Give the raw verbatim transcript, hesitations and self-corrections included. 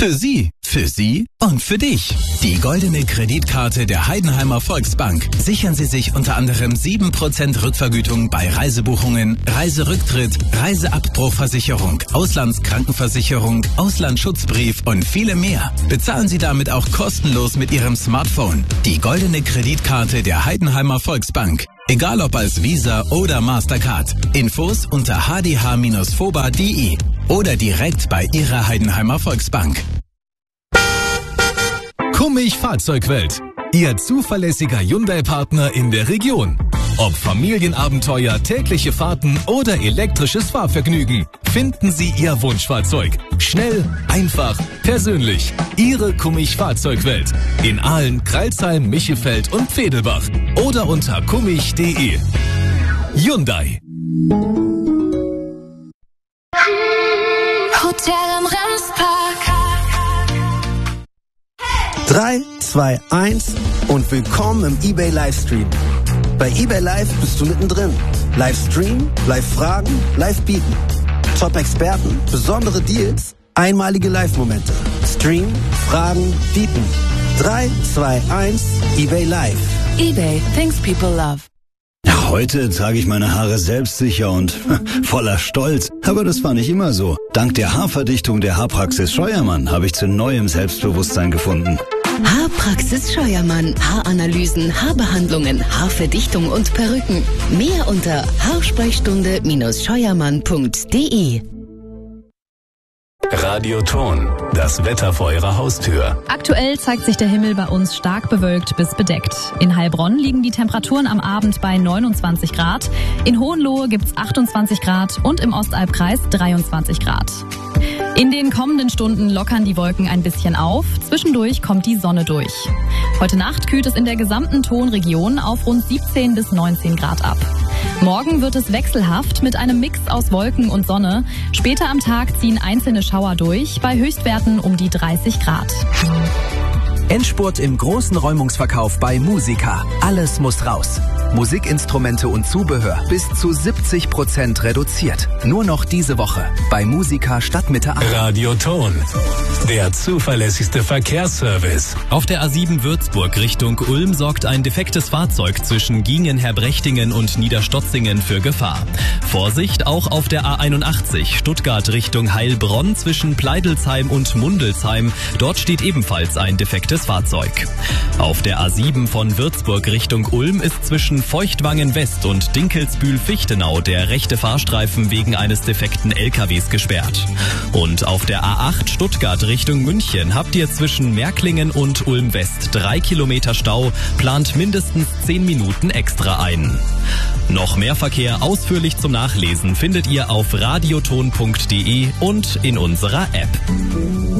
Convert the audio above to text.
Für Sie, für Sie und für dich. Die goldene Kreditkarte der Heidenheimer Volksbank. Sichern Sie sich unter anderem sieben Prozent Rückvergütung bei Reisebuchungen, Reiserücktritt, Reiseabbruchversicherung, Auslandskrankenversicherung, Auslandsschutzbrief und viele mehr. Bezahlen Sie damit auch kostenlos mit Ihrem Smartphone. Die goldene Kreditkarte der Heidenheimer Volksbank. Egal ob als Visa oder Mastercard. Infos unter h d h Bindestrich foba punkt d e oder direkt bei Ihrer Heidenheimer Volksbank. Kummig Fahrzeugwelt. Ihr zuverlässiger Hyundai-Partner in der Region. Ob Familienabenteuer, tägliche Fahrten oder elektrisches Fahrvergnügen, finden Sie Ihr Wunschfahrzeug. Schnell, einfach, persönlich. Ihre Kummig Fahrzeugwelt. In Aalen, Crailsheim, Michelfeld und Vedelbach. Oder unter kummig punkt d e. Hyundai. Hotel am Remspark. drei, zwei, eins und willkommen im eBay Livestream. Bei eBay Live bist du mittendrin. Livestream, Live-Fragen, Live-Bieten. Top-Experten, besondere Deals, einmalige Live-Momente. Stream, Fragen, Bieten. drei, zwei, eins, eBay Live. eBay, things people love. Heute trage ich meine Haare selbstsicher und voller Stolz. Aber das war nicht immer so. Dank der Haarverdichtung der Haarpraxis Scheuermann habe ich zu neuem Selbstbewusstsein gefunden. Haarpraxis Scheuermann. Haaranalysen, Haarbehandlungen, Haarverdichtung und Perücken. Mehr unter haarsprechstunde Bindestrich scheuermann punkt d e. Radioton. Das Wetter vor Ihrer Haustür. Aktuell zeigt sich der Himmel bei uns stark bewölkt bis bedeckt. In Heilbronn liegen die Temperaturen am Abend bei neunundzwanzig Grad. In Hohenlohe gibt's achtundzwanzig Grad und im Ostalbkreis dreiundzwanzig Grad. In den kommenden Stunden lockern die Wolken ein bisschen auf. Zwischendurch kommt die Sonne durch. Heute Nacht kühlt es in der gesamten Tonregion auf rund siebzehn bis neunzehn Grad ab. Morgen wird es wechselhaft mit einem Mix aus Wolken und Sonne. Später am Tag ziehen einzelne Schauer durch, bei Höchstwerten um die dreißig Grad. Endspurt im großen Räumungsverkauf bei Musica. Alles muss raus. Musikinstrumente und Zubehör bis zu siebzig Prozent reduziert. Nur noch diese Woche bei Musica Stadtmitte Aachen. Radioton. Der zuverlässigste Verkehrsservice. Auf der A sieben Würzburg Richtung Ulm sorgt ein defektes Fahrzeug zwischen Giengen-Herbrechtingen und Niederstotzingen für Gefahr. Vorsicht auch auf der A einundachtzig Stuttgart Richtung Heilbronn zwischen Pleidelsheim und Mundelsheim. Dort steht ebenfalls ein defektes Fahrzeug. Auf der A sieben von Würzburg Richtung Ulm ist zwischen Feuchtwangen West und Dinkelsbühl-Fichtenau der rechte Fahrstreifen wegen eines defekten L K Ws gesperrt. Und auf der A acht Stuttgart Richtung München habt ihr zwischen Märklingen und Ulm West drei Kilometer Stau, plant mindestens zehn Minuten extra ein. Noch mehr Verkehr ausführlich zum Nachlesen findet ihr auf radioton punkt d e und in unserer App.